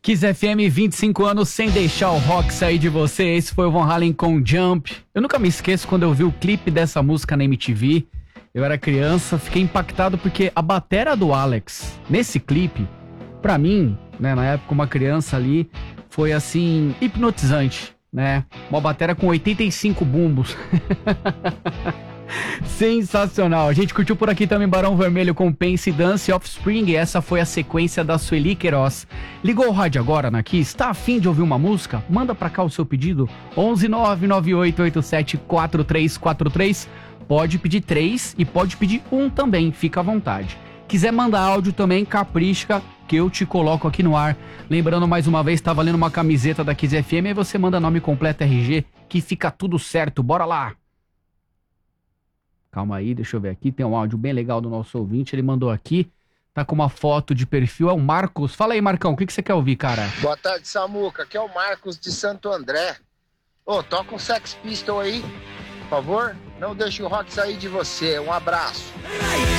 Kiss FM, 25 anos sem deixar o rock sair de você. Esse foi o Van Halen com Jump. Eu nunca me esqueço quando eu vi o clipe dessa música na MTV. Eu era criança, fiquei impactado porque a batera do Alex nesse clipe, pra mim, né, na época uma criança ali, foi assim, hipnotizante, né? Uma batera com 85 bumbos. Sensacional. A gente curtiu por aqui também Barão Vermelho com Pense Dance, Offspring. Essa foi a sequência da Sueli Queiroz. Ligou o rádio agora na Kiss? Tá afim de ouvir uma música? Manda pra cá o seu pedido. 11998874343. Pode pedir 3 e pode pedir 1 também, fica à vontade. Quiser mandar áudio também, capricha que eu te coloco aqui no ar. Lembrando mais uma vez, tá valendo uma camiseta da Kiss FM, aí você manda nome completo RG que fica tudo certo. Bora lá! Calma aí, deixa eu ver aqui. Tem um áudio bem legal do nosso ouvinte. Ele mandou aqui. Tá com uma foto de perfil. É o Marcos. Fala aí, Marcão. O que você quer ouvir, cara? Boa tarde, Samuca. Aqui é o Marcos de Santo André. Ô, toca um Sex Pistol aí, por favor. Não deixe o rock sair de você. Um abraço.